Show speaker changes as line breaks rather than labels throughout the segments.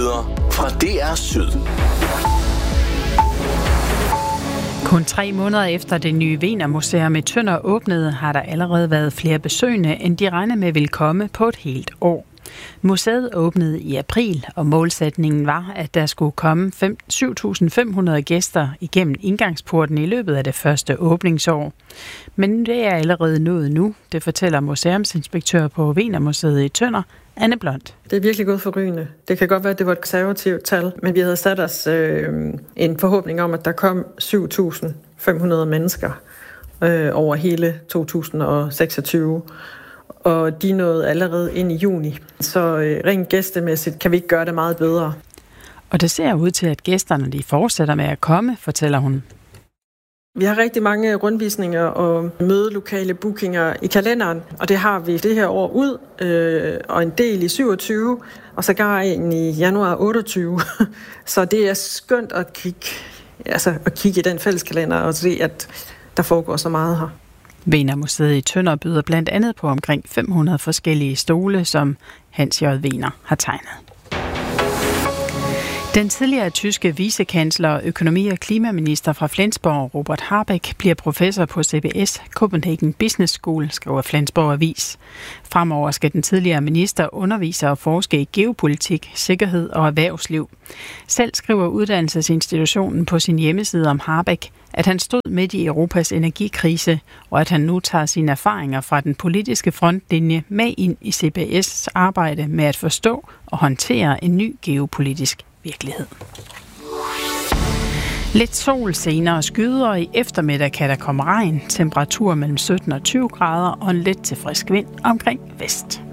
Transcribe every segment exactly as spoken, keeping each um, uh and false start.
Nyheder fra D R Syd.
Kun tre måneder efter det nye Wienermuseum i Tønder åbnede, har der allerede været flere besøgende, end de regnede med ville komme på et helt år. Museet åbnede i april, og målsætningen var, at der skulle komme syv tusind fem hundrede gæster igennem indgangsporten i løbet af det første åbningsår. Men det er allerede nået nu, det fortæller museumsinspektør på Wienermuseet i Tønder, Anne Blond.
Det er virkelig gået forrygende. Det kan godt være, at det var et konservativt tal, men vi havde sat os øh, en forhåbning om, at der kom syv tusind fem hundrede mennesker øh, over hele to tusind og seksogtyve. Og de nåede allerede ind i juni. Så øh, rent gæstemæssigt kan vi ikke gøre det meget bedre.
Og det ser ud til, at gæsterne de fortsætter med at komme, fortæller hun.
Vi har rigtig mange rundvisninger og mødelokale bookinger i kalenderen, og det har vi det her år ud, øh, og en del i syvogtyve, og sågar en i januar otteogtyve. Så det er skønt at kigge, altså at kigge i den fælleskalender og se, at der foregår så meget her.
Wienermuseet i Tønder byder blandt andet på omkring fem hundrede forskellige stole, som Hans J. Wiener har tegnet. Den tidligere tyske vicekansler og økonomi- og klimaminister fra Flensborg, Robert Habeck, bliver professor på C B S Copenhagen Business School, skriver Flensborg Avis. Fremover skal den tidligere minister undervise og forske i geopolitik, sikkerhed og erhvervsliv. Selv skriver uddannelsesinstitutionen på sin hjemmeside om Habeck, at han stod midt i Europas energikrise, og at han nu tager sine erfaringer fra den politiske frontlinje med ind i C B S's arbejde med at forstå og håndtere en ny geopolitisk virkelighed. Lidt sol senere skyder, og i eftermiddag kan der komme regn. Temperatur mellem sytten og tyve grader og en let til frisk vind omkring vest.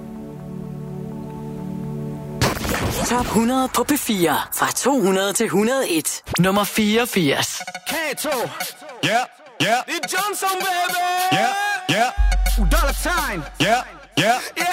Top hundrede på P fire. Fra to hundrede til et hundrede og en. Nummer fireogfirs.
Kato.
Ja, ja.
Det er Johnson, baby.
Ja, ja.
Dollar Sign.
Ja, ja.
Ja,